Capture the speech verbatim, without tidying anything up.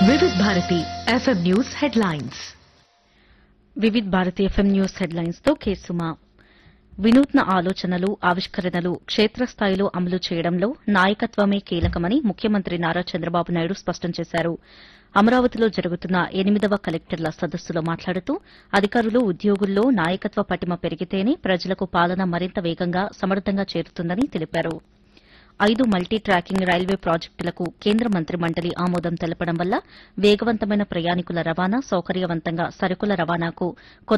వివిధ Bharati FM news headlines. Vividh Bharati FM news headlines తో కేసుమా. వినూత్న ఆలోచనలు ఆవిష్కరణలు క్షేత్రస్థాయిలో అమలు చేయడంలో నాయకత్వమే కీలకమని ముఖ్యమంత్రి నారా చంద్రబాబు నాయుడు స్పష్టం చేశారు. అమరావతిలో జరుగుతున్న ఎనిమిదవ కలెక్టర్ల సదస్సులో మాట్లాడుతూ అధికారులు ఉద్యోగుల్లో నాయకత్వ పటిమ పెరిగితేనే ప్రజలకు పాలన మరింత వేగంగా సమర్థంగా చేరుతుందని తెలిపారు. ఐదు మల్టీ ట్రాకింగ్ రైల్వే ప్రాజెక్టులకు కేంద్ర మంత్రి మండలి ఆమోదం తెలపడం వల్ల వేగవంతమైన ప్రయాణికుల రవాణా సౌకర్యవంతంగా సరుకుల రవాణాకు కొత్త